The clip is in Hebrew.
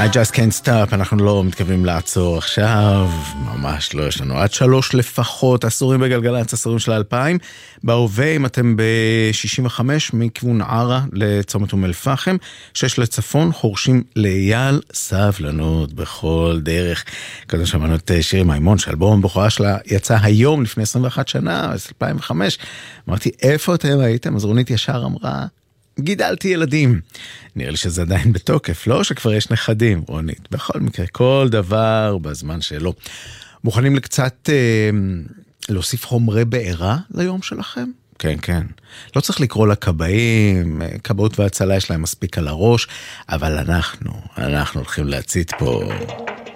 I just can't stop, אנחנו לא מתכוונים לעצור עכשיו, ממש לא, יש לנו עד 3 לפחות, עשורים בגלגלצ, עשורים של 2000, בהווה אם אתם ב-65 מכיוון ערה לצומת אום אל פחם, 6 לצפון, חורשים לאייל, סבלנות בכל דרך. קודם שמענו את שירי מימון, שאלבום הבכורה שלה יצא היום לפני 21 שנה, 2005, אמרתי איפה אתם הייתם? אז רונית ישר אמרה, גידלתי ילדים. נראה לי שזה עדיין בתוקף, לא שכבר יש נכדים, רונית. בכל מקרה, כל דבר בזמן שלו. מוכנים לקצת להוסיף חומרי בעירה ליום שלכם? כן, כן. לא צריך לקרוא לכבאים, כבאות והצלה יש להם מספיק על הראש, אבל אנחנו הולכים להצית פה